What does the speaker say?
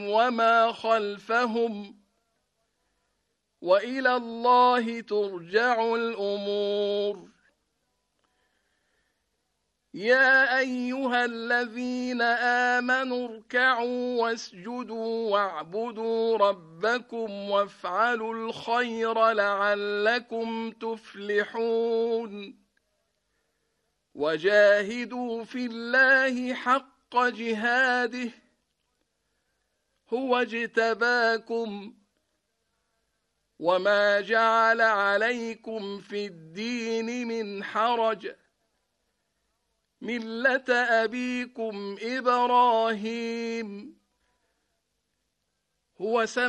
وما خلفهم، وإلى الله ترجع الأمور. يا أيها الذين آمنوا اركعوا واسجدوا واعبدوا ربكم وافعلوا الخير لعلكم تفلحون. وجاهدوا في الله حق جهاده هو اجتباكم وما جعل عليكم في الدين من حرج، ملة أبيكم إبراهيم هو